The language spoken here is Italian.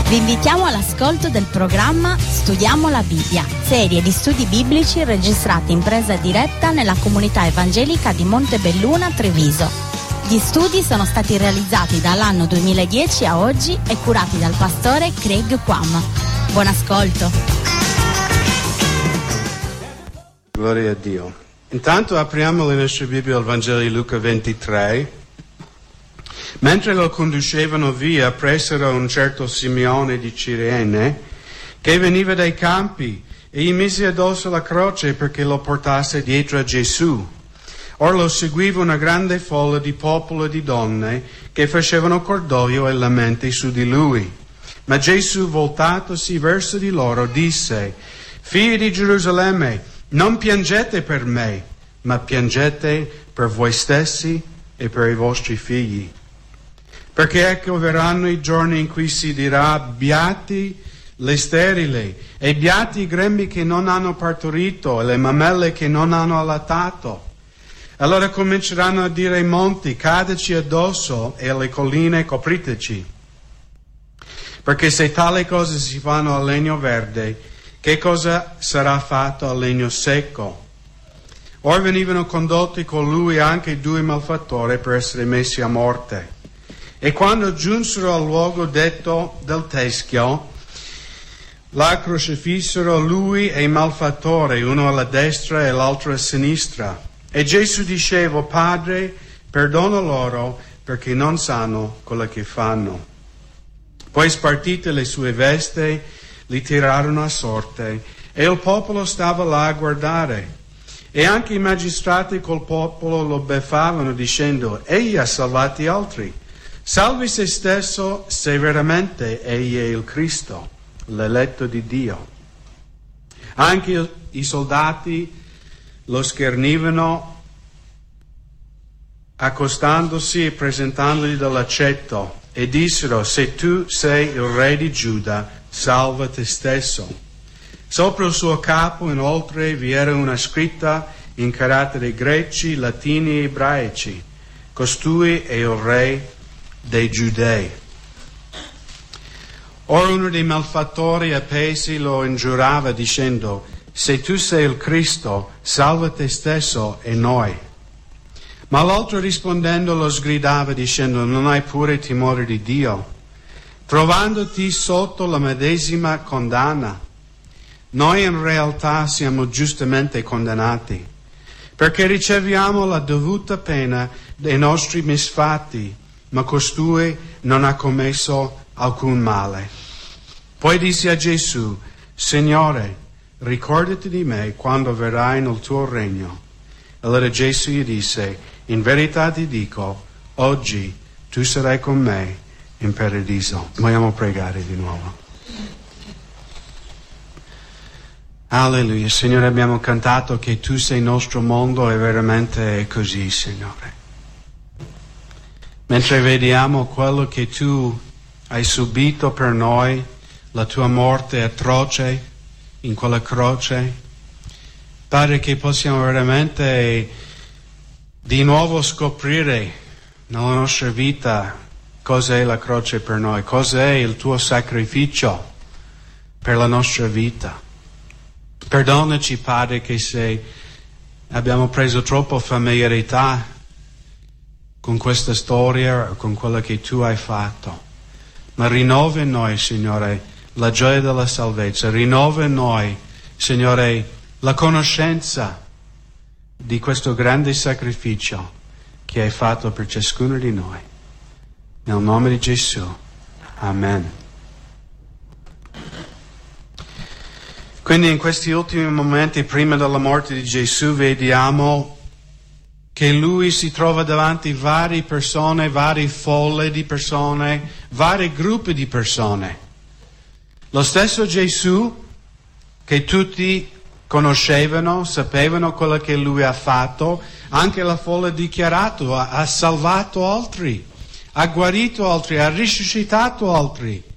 Vi invitiamo all'ascolto del programma Studiamo la Bibbia, serie di studi biblici registrati in presa diretta nella comunità evangelica di Montebelluna, Treviso. Gli studi sono stati realizzati dall'anno 2010 a oggi e curati dal pastore Craig Quam. Buon ascolto. Gloria a Dio. Intanto apriamo le nostre Bibbie al Vangelo di Luca 23. Mentre lo conducevano via, presero un certo Simeone di Cirene, che veniva dai campi, e gli mise addosso la croce perché lo portasse dietro a Gesù. Ora lo seguiva una grande folla di popolo e di donne che facevano cordoglio e lamenti su di lui. Ma Gesù, voltatosi verso di loro, disse: «Figli di Gerusalemme, non piangete per me, ma piangete per voi stessi e per i vostri figli. Perché ecco verranno i giorni in cui si dirà: beati le sterili, e beati i grembi che non hanno partorito, e le mammelle che non hanno allattato. Allora cominceranno a dire ai monti: cadeci addosso, e alle colline: copriteci. Perché se tali cose si fanno al legno verde, che cosa sarà fatto al legno secco?» Ora venivano condotti con lui anche 2 malfattori per essere messi a morte. E quando giunsero al luogo detto del teschio, là crocifissero lui e i malfattori, uno alla destra e l'altro a sinistra. E Gesù diceva: «Padre, perdona loro, perché non sanno quello che fanno». Poi, spartite le sue vesti, li tirarono a sorte, e il popolo stava là a guardare. E anche i magistrati col popolo lo beffavano, dicendo: «Egli ha salvati altri. Salvi se stesso, se veramente egli è il Cristo, l'eletto di Dio». Anche i soldati lo schernivano, accostandosi e presentandogli dell'aceto, e dissero: «Se tu sei il re di Giuda, salva te stesso». Sopra il suo capo, inoltre, vi era una scritta in caratteri greci, latini e ebraici: «Costui è il re dei Giudei». Ora uno dei malfattori appesi lo ingiurava, dicendo: «Se tu sei il Cristo, salva te stesso e noi». Ma l'altro rispondendo lo sgridava, dicendo: «Non hai pure timore di Dio, trovandoti sotto la medesima condanna? Noi in realtà siamo giustamente condannati, perché riceviamo la dovuta pena dei nostri misfatti, ma costui non ha commesso alcun male». Poi disse a Gesù: «Signore, ricordati di me quando verrai nel tuo regno». Allora Gesù gli disse: «In verità ti dico, oggi tu sarai con me in paradiso». Vogliamo pregare di nuovo. Alleluia. Signore, abbiamo cantato che tu sei il nostro mondo, e veramente è così, Signore. Mentre vediamo quello che tu hai subito per noi, la tua morte atroce in quella croce, Padre, che possiamo veramente di nuovo scoprire nella nostra vita cos'è la croce per noi, cos'è il tuo sacrificio per la nostra vita. Perdonaci, Padre, che se abbiamo preso troppo familiarità con questa storia o con quello che tu hai fatto, ma rinnova in noi, Signore, la gioia della salvezza, rinnova in noi, Signore, la conoscenza di questo grande sacrificio che hai fatto per ciascuno di noi. Nel nome di Gesù. Amen. Quindi in questi ultimi momenti, prima della morte di Gesù, vediamo che lui si trova davanti a varie persone, varie folle di persone, vari gruppi di persone. Lo stesso Gesù che tutti conoscevano, sapevano quello che lui ha fatto, anche la folla ha dichiarato: ha salvato altri, ha guarito altri, ha risuscitato altri.